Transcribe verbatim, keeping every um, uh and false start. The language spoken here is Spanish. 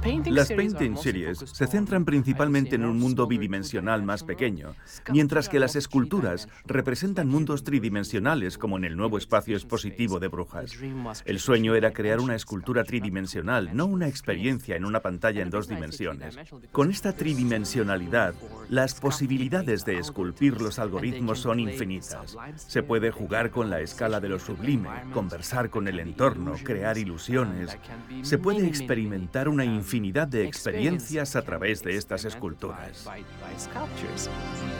Las Painting Series se centran principalmente en un mundo bidimensional más pequeño, mientras que las esculturas representan mundos tridimensionales como en el nuevo espacio expositivo de Brujas. El sueño era crear una escultura tridimensional, no una experiencia en una pantalla en dos dimensiones. Con esta tridimensionalidad, las posibilidades de esculpir los algoritmos son infinitas. Se puede jugar con la escala de lo sublime, conversar con el entorno, crear ilusiones. Se puede experimentar una infinidad de experiencias a través de estas esculturas.